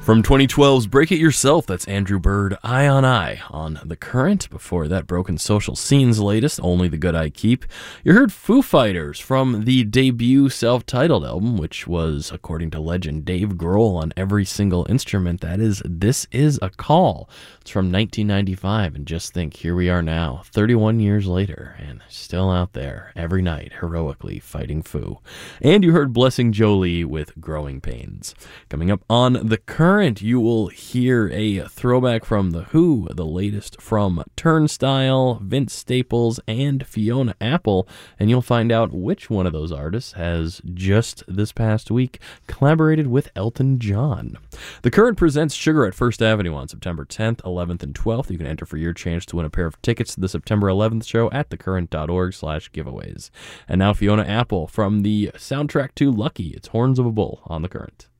From 2012's Break It Yourself, that's Andrew Bird, Eye on The Current. Before that, Broken Social Scene's latest, Only the Good I Keep. You heard Foo Fighters from the debut self-titled album, which was, according to legend Dave Grohl, on every single instrument. That is This Is a Call. It's from 1995, and just think, here we are now, 31 years later, and still out there every night, heroically fighting Foo. And you heard Blessing Jolie with Growing Pains. Coming up on The Current, you will hear a throwback from The Who, the latest from Turnstile, Vince Staples, and Fiona Apple, and you'll find out which one of those artists has just this past week collaborated with Elton John. The Current presents Sugar at First Avenue on September 10th, 11th, and 12th. You can enter for your chance to win a pair of tickets to the September 11th show at thecurrent.org/giveaways. And now Fiona Apple from the soundtrack to Lucky. It's Horns of a Bull on The Current.